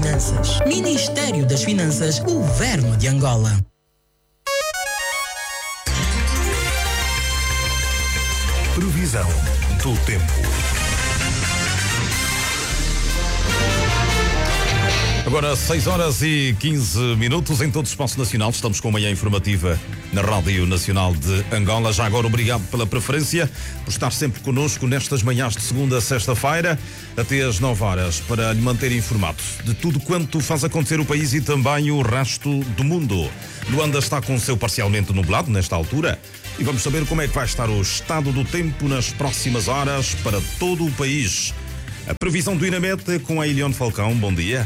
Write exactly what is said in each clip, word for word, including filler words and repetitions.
Finanças. Ministério das Finanças, Governo de Angola. Previsão do tempo. Agora, seis horas e quinze minutos em todo o espaço nacional. Estamos com a manhã informativa na Rádio Nacional de Angola. Já agora, obrigado pela preferência, por estar sempre connosco nestas manhãs de segunda a sexta-feira, até às nove horas, para lhe manter informado de tudo quanto faz acontecer o país e também o resto do mundo. Luanda está com o céu parcialmente nublado nesta altura e vamos saber como é que vai estar o estado do tempo nas próximas horas para todo o país. A previsão do INAMET é com a Elione Falcão. Bom dia.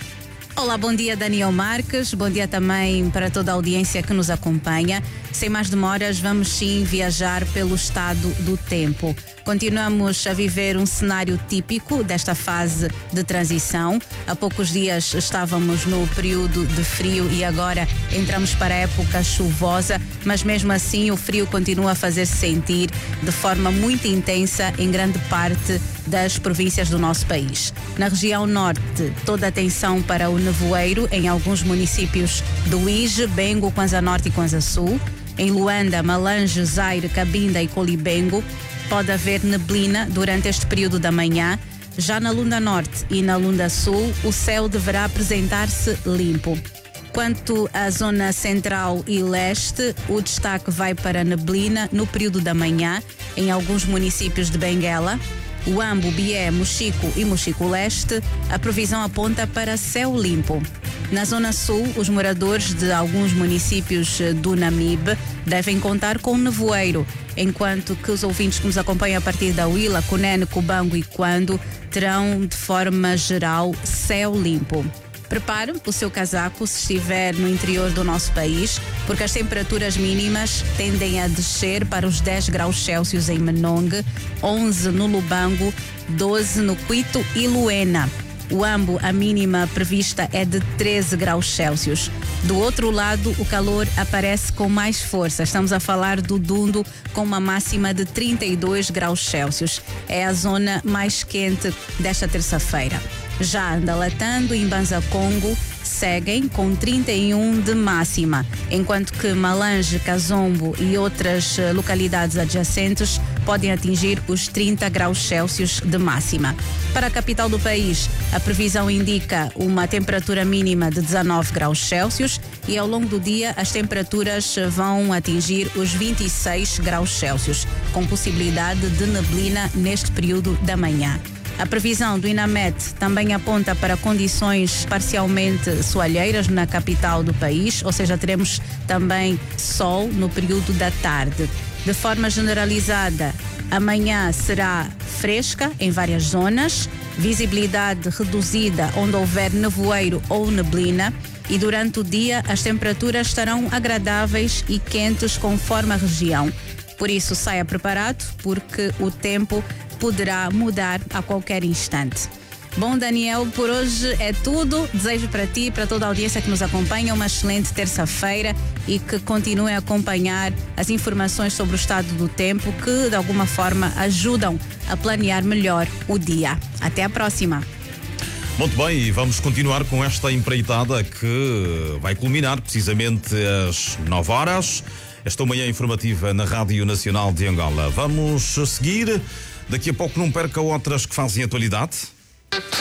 Olá, bom dia Daniel Marques, bom dia também para toda a audiência que nos acompanha. Sem mais demoras, vamos sim viajar pelo estado do tempo. Continuamos a viver um cenário típico desta fase de transição. Há poucos dias estávamos no período de frio e agora entramos para a época chuvosa, mas mesmo assim o frio continua a fazer-se sentir de forma muito intensa em grande parte das províncias do nosso país. Na região norte, toda a atenção para o nevoeiro em alguns municípios do Uíge, Bengo, Kwanza Norte e Kwanza Sul. Em Luanda, Malange, Zaire, Cabinda e Colibengo, pode haver neblina durante este período da manhã. Já na Lunda Norte e na Lunda Sul, o céu deverá apresentar-se limpo. Quanto à zona central e leste, o destaque vai para a neblina no período da manhã em alguns municípios de Benguela. Uambo, Bié, Mochico e Mochico Leste, a previsão aponta para céu limpo. Na zona sul, os moradores de alguns municípios do Namibe devem contar com nevoeiro, enquanto que os ouvintes que nos acompanham a partir da Huila, Cunene, Cubango e Quando terão, de forma geral, céu limpo. Prepare o seu casaco se estiver no interior do nosso país, porque as temperaturas mínimas tendem a descer para os dez graus Celsius em Menongue, onze no Lubango, doze no Quito e Luena. O Ambo, a mínima prevista é de treze graus Celsius. Do outro lado, o calor aparece com mais força. Estamos a falar do Dundo, com uma máxima de trinta e dois graus Celsius. É a zona mais quente desta terça-feira. Já Andalatando e Mbanza Congo seguem com trinta e um de máxima, enquanto que Malange, Kazombo e outras localidades adjacentes podem atingir os trinta graus Celsius de máxima. Para a capital do país, a previsão indica uma temperatura mínima de dezanove graus Celsius e ao longo do dia as temperaturas vão atingir os vinte e seis graus Celsius, com possibilidade de neblina neste período da manhã. A previsão do INAMET também aponta para condições parcialmente soalheiras na capital do país, ou seja, teremos também sol no período da tarde. De forma generalizada, amanhã será fresca em várias zonas, visibilidade reduzida onde houver nevoeiro ou neblina e durante o dia as temperaturas estarão agradáveis e quentes conforme a região. Por isso, saia preparado, porque o tempo poderá mudar a qualquer instante. Bom, Daniel, por hoje é tudo. Desejo para ti e para toda a audiência que nos acompanha uma excelente terça-feira e que continue a acompanhar as informações sobre o estado do tempo que, de alguma forma, ajudam a planear melhor o dia. Até a próxima. Muito bem, e vamos continuar com esta empreitada que vai culminar precisamente às nove horas. Esta manhã informativa na Rádio Nacional de Angola. Vamos seguir. Daqui a pouco não perca outras que fazem atualidade.